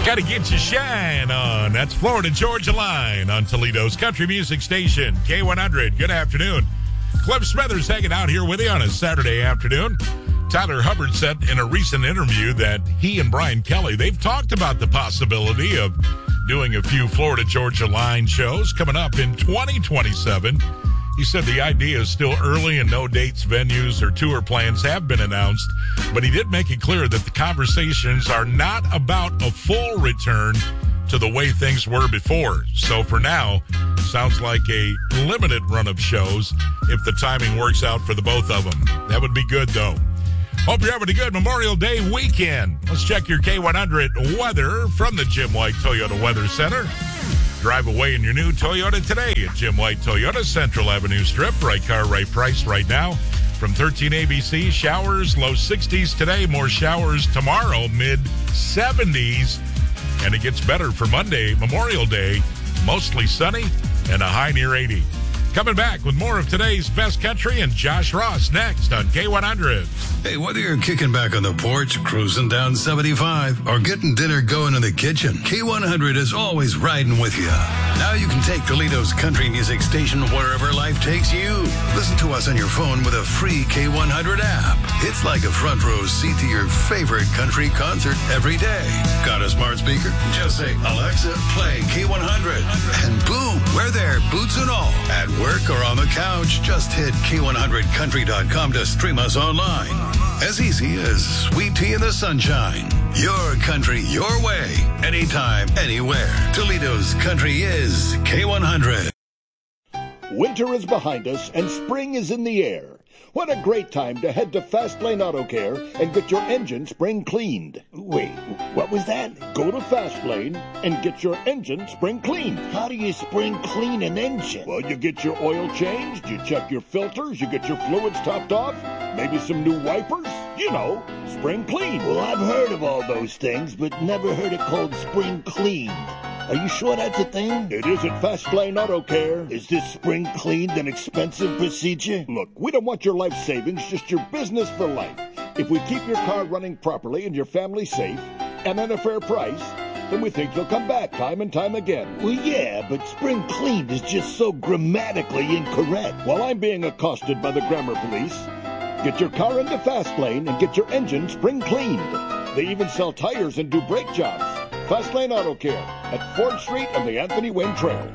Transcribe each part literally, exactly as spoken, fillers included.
Gotta get your shine on. That's Florida Georgia Line on Toledo's country music station, K one hundred. Good afternoon. Cliff Smithers hanging out here with you on a Saturday afternoon. Tyler Hubbard said in a recent interview that he and Brian Kelly, they've talked about the possibility of doing a few Florida Georgia Line shows coming up in twenty twenty-seven. He said the idea is still early and no dates, venues, or tour plans have been announced, but he did make it clear that the conversations are not about a full return to the way things were before. So for now, sounds like a limited run of shows if the timing works out for the both of them. That would be good, though. Hope you're having a good Memorial Day weekend. Let's check your K one hundred weather from the Jim White Toyota Weather Center. Drive away in your new Toyota today at Jim White Toyota, Central Avenue Strip. Right car, right price right now. From thirteen A B C, showers, low sixties today. More showers tomorrow, mid seventies. And it gets better for Monday, Memorial Day. Mostly sunny and a high near eighty. Coming back with more of today's best country and Josh Ross next on K one hundred. Hey, whether you're kicking back on the porch, cruising down seventy-five, or getting dinner going in the kitchen, K one hundred is always riding with you. Now you can take Toledo's country music station wherever life takes you. Listen to us on your phone with a free K one hundred app. It's like a front row seat to your favorite country concert every day. Got a smart speaker? Just say, Alexa, play K one hundred. And boom, we're there, boots and all. At work or on the couch, just hit K one hundred country dot com to stream us online. As easy as sweet tea in the sunshine. Your country, your way. Anytime, anywhere. Toledo's country is K one hundred. Winter is behind us and spring is in the air. What a great time to head to Fastlane Auto Care and get your engine spring cleaned. Wait, what was that? Go to Fastlane and get your engine spring cleaned. How do you spring clean an engine? Well, you get your oil changed, you check your filters, you get your fluids topped off, maybe some new wipers. You know, spring clean. Well, I've heard of all those things, but never heard it called spring cleaned. Are you sure that's a thing? It is at Fastlane Auto Care. Is this spring cleaned an expensive procedure? Look, we don't want your life savings, just your business for life. If we keep your car running properly and your family safe, and at a fair price, then we think you'll come back time and time again. Well, yeah, but spring cleaned is just so grammatically incorrect. While I'm being accosted by the grammar police, get your car into Fastlane and get your engine spring cleaned. They even sell tires and do brake jobs. Fastlane Auto Care at Ford Street and the Anthony Wayne Trail.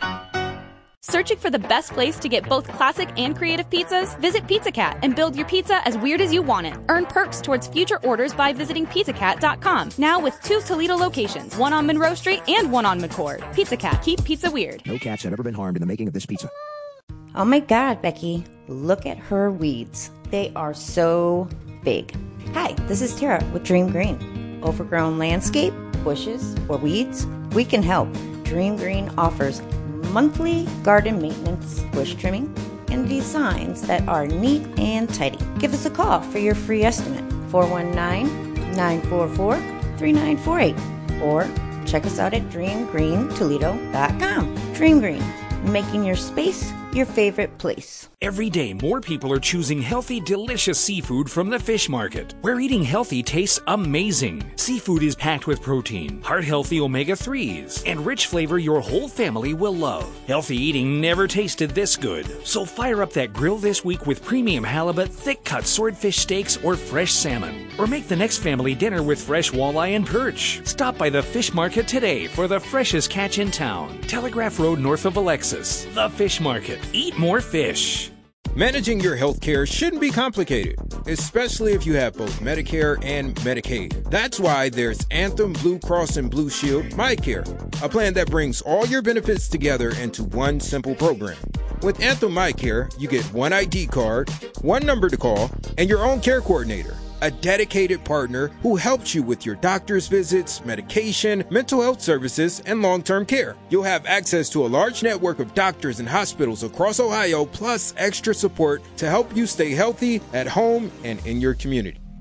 Searching for the best place to get both classic and creative pizzas? Visit Pizza Cat and build your pizza as weird as you want it. Earn perks towards future orders by visiting pizza cat dot com. Now with two Toledo locations, one on Monroe Street and one on McCord. Pizza Cat, keep pizza weird. No cats have ever been harmed in the making of this pizza. Oh my God, Becky, look at her weeds. They are so big. Hi, this is Tara with Dream Green. Overgrown landscape, bushes, or weeds? We can help. Dream Green offers monthly garden maintenance, bush trimming, and designs that are neat and tidy. Give us a call for your free estimate, four one nine, nine four four, three nine four eight, or check us out at dream green toledo dot com. Dream Green, making your space your favorite place. Every day, more people are choosing healthy, delicious seafood from the fish market, where eating healthy tastes amazing. Seafood is packed with protein, heart-healthy omega threes, and rich flavor your whole family will love. Healthy eating never tasted this good. So fire up that grill this week with premium halibut, thick-cut swordfish steaks, or fresh salmon. Or make the next family dinner with fresh walleye and perch. Stop by the fish market today for the freshest catch in town. Telegraph Road north of Alexis. The Fish Market. Eat more fish. Managing your health care shouldn't be complicated, especially if you have both Medicare and Medicaid. That's why there's Anthem Blue Cross and Blue Shield MyCare, a plan that brings all your benefits together into one simple program. With Anthem MyCare, you get one I D card, one number to call, and your own care coordinator, a dedicated partner who helps you with your doctor's visits, medication, mental health services, and long-term care. You'll have access to a large network of doctors and hospitals across Ohio, plus extra support to help you stay healthy at home and in your community.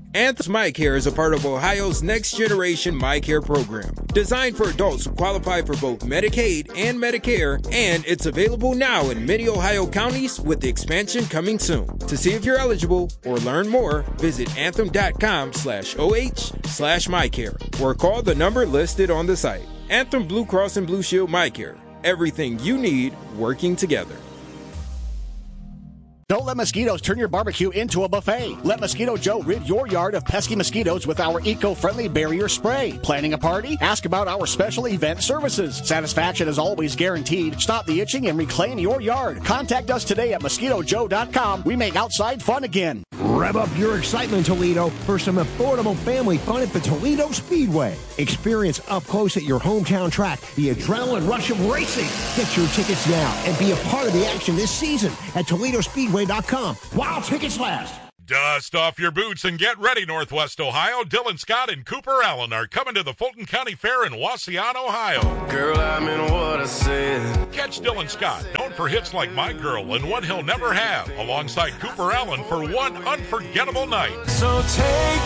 Anthem's MyCare is a part of Ohio's Next Generation MyCare program, designed for adults who qualify for both Medicaid and Medicare, and it's available now in many Ohio counties with the expansion coming soon. To see if you're eligible or learn more, visit anthem.com slash OH slash MyCare or call the number listed on the site. Anthem Blue Cross and Blue Shield MyCare. Everything you need working together. Don't let mosquitoes turn your barbecue into a buffet. Let Mosquito Joe rid your yard of pesky mosquitoes with our eco-friendly barrier spray. Planning a party? Ask about our special event services. Satisfaction is always guaranteed. Stop the itching and reclaim your yard. Contact us today at mosquito joe dot com. We make outside fun again. Rev up your excitement, Toledo, for some affordable family fun at the Toledo Speedway. Experience up close at your hometown track the adrenaline rush of racing. Get your tickets now and be a part of the action this season at Toledo Speedway dot com while tickets last. Dust off your boots and get ready, Northwest Ohio. Dylan Scott and Cooper Allen are coming to the Fulton County Fair in Wauseon, Ohio. Girl, I mean what I said. Catch Dylan Scott, known for hits like My Girl and What He'll Never Have, alongside Cooper Allen for one unforgettable night. So take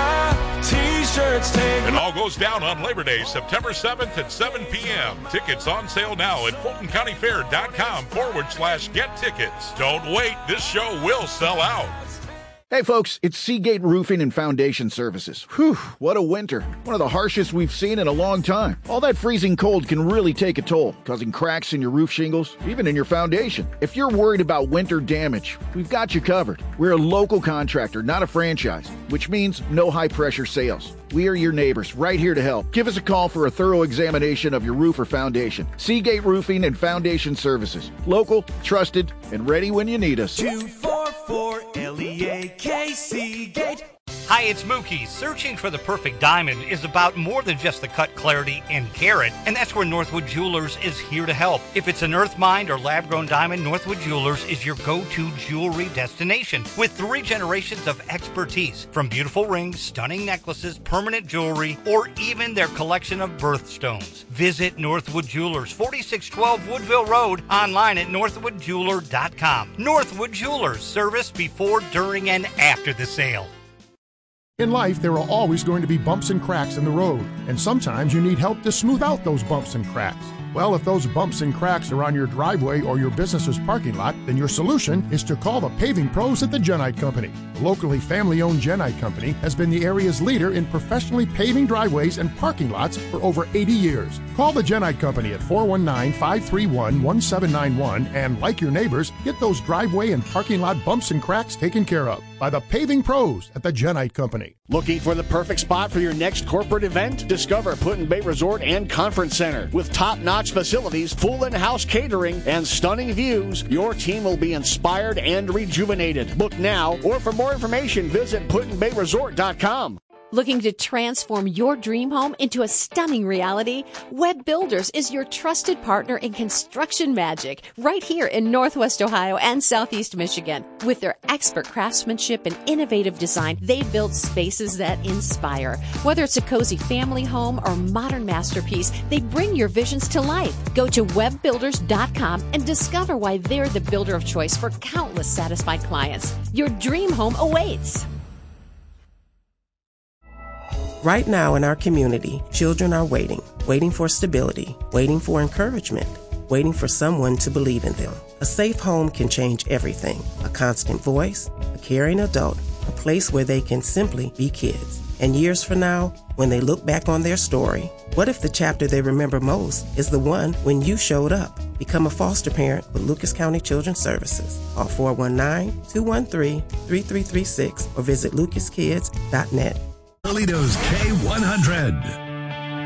my t-shirts, take It all goes down on Labor Day, September seventh at seven p.m. Tickets on sale now at fulton county fair dot com forward slash get tickets. Don't wait, this show will sell out. Hey folks, it's Seagate Roofing and Foundation Services. Whew, what a winter. One of the harshest we've seen in a long time. All that freezing cold can really take a toll, causing cracks in your roof shingles, even in your foundation. If you're worried about winter damage, we've got you covered. We're a local contractor, not a franchise, which means no high-pressure sales. We are your neighbors, right here to help. Give us a call for a thorough examination of your roof or foundation. Seagate Roofing and Foundation Services. Local, trusted, and ready when you need us. two four four L E A K Seagate. Hi, it's Mookie. Searching for the perfect diamond is about more than just the cut, clarity, and carat, and that's where Northwood Jewelers is here to help. If it's an earth mined or lab-grown diamond, Northwood Jewelers is your go-to jewelry destination with three generations of expertise. From beautiful rings, stunning necklaces, permanent jewelry, or even their collection of birthstones. Visit Northwood Jewelers, forty-six twelve Woodville Road, online at northwood jeweler dot com. Northwood Jewelers, service before, during, and after the sale. In life, there are always going to be bumps and cracks in the road, and sometimes you need help to smooth out those bumps and cracks. Well, if those bumps and cracks are on your driveway or your business's parking lot, then your solution is to call the paving pros at the Genite Company. The locally family-owned Genite Company has been the area's leader in professionally paving driveways and parking lots for over eighty years. Call the Genite Company at four one nine, five three one, one seven nine one and, like your neighbors, get those driveway and parking lot bumps and cracks taken care of by the paving pros at the Genite Company. Looking for the perfect spot for your next corporate event? Discover Put-in-Bay Resort and Conference Center. With top-notch facilities, full in-house catering, and stunning views, your team will be inspired and rejuvenated. Book now, or for more information, visit put in bay resort dot com. Looking to transform your dream home into a stunning reality? Webb Builders is your trusted partner in construction magic right here in Northwest Ohio and Southeast Michigan. With their expert craftsmanship and innovative design, they build spaces that inspire. Whether it's a cozy family home or modern masterpiece, they bring your visions to life. Go to webb builders dot com and discover why they're the builder of choice for countless satisfied clients. Your dream home awaits. Right now in our community, children are waiting, waiting for stability, waiting for encouragement, waiting for someone to believe in them. A safe home can change everything. A constant voice, a caring adult, a place where they can simply be kids. And years from now, when they look back on their story, what if the chapter they remember most is the one when you showed up? Become a foster parent with Lucas County Children's Services. Call four one nine, two one three, three three three six or visit lucas kids dot net. Toledo's K one hundred.